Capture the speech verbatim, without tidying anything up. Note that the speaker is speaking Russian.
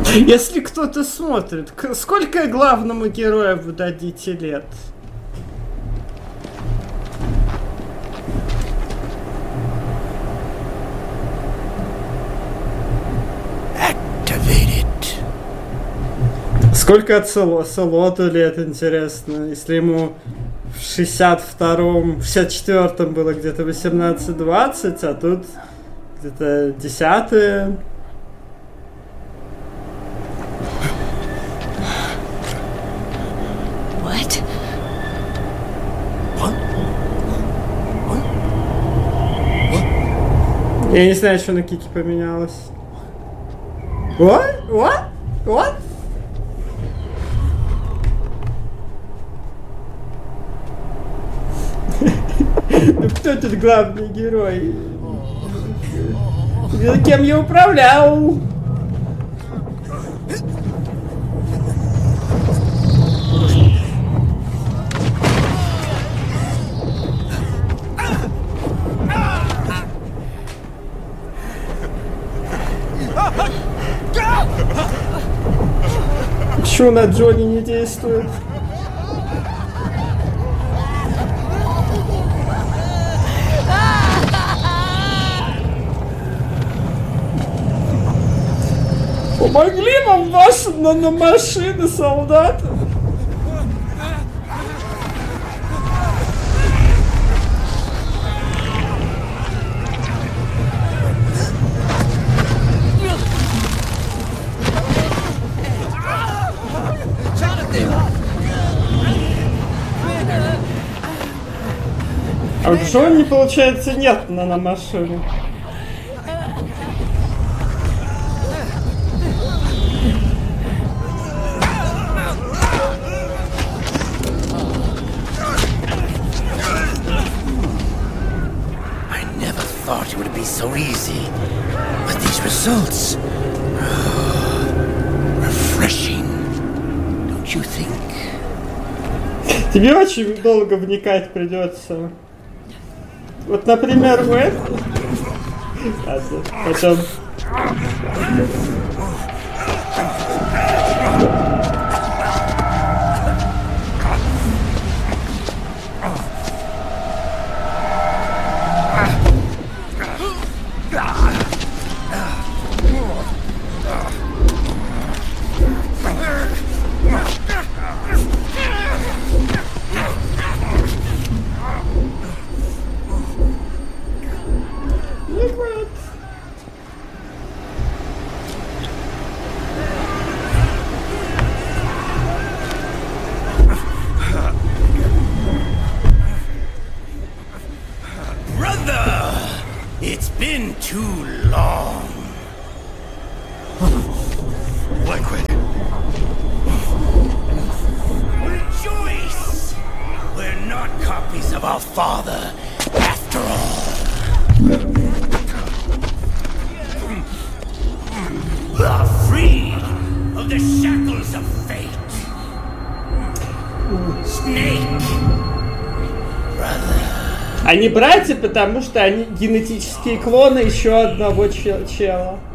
Если кто-то смотрит, сколько главному герою вы дадите лет? Сколько от Солоту лет, интересно, если ему в шестьдесят втором, в шестьдесят четвёртом было где-то восемнадцать-двадцать, а тут где-то десятые. What? Я не знаю, что на Кике поменялось. What? What? What? Ну кто тут главный герой? Кем я управлял? Почему на Джонни не действует? Помогли вам ваши наномашины, солдаты? А у Джонни, получается, нет наномашины. Thought it would be so easy, but these results, refreshing, don't you think? Тебе очень долго вникать придется. Вот, например, в это. Ладно, потом. It's been too long. Liquid. Rejoice! We're not copies of our father, after all. We are free of the shackles of fate. Snake, brother. Они братья, потому что они генетические клоны еще одного чела.